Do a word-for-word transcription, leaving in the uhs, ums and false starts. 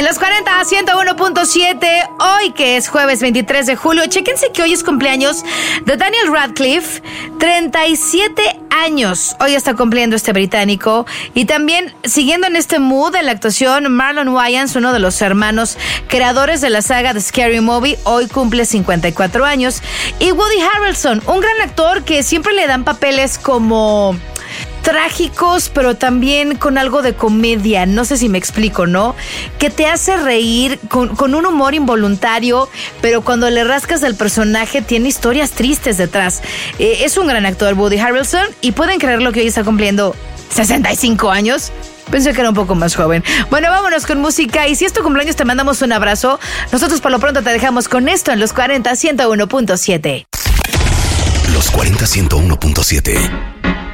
En los cuarenta, ciento uno punto siete, hoy que es jueves veintitrés de julio, chéquense que hoy es cumpleaños de Daniel Radcliffe, treinta y siete años. Hoy está cumpliendo este británico. Y también, siguiendo en este mood de la actuación, Marlon Wayans, uno de los hermanos creadores de la saga de Scary Movie, hoy cumple cincuenta y cuatro años. Y Woody Harrelson, un gran actor que siempre le dan papeles como trágicos, pero también con algo de comedia, no sé si me explico, ¿no? Que te hace reír con, con un humor involuntario, pero cuando le rascas al personaje tiene historias tristes detrás. Eh, es un gran actor, Woody Harrelson, y pueden creerlo que hoy está cumpliendo sesenta y cinco años. Pensé que era un poco más joven. Bueno, vámonos con música, y si es tu cumpleaños te mandamos un abrazo. Nosotros por lo pronto te dejamos con esto en los cuarenta, ciento uno punto siete. Los cuarenta, ciento uno punto siete.